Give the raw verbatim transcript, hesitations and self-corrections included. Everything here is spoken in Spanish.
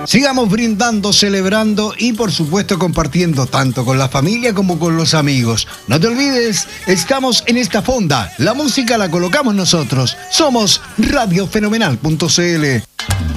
Sigamos brindando, celebrando y por supuesto compartiendo tanto con la familia como con los amigos. No te olvides, estamos en esta fonda. La música la colocamos nosotros. Somos radio fenomenal punto c l.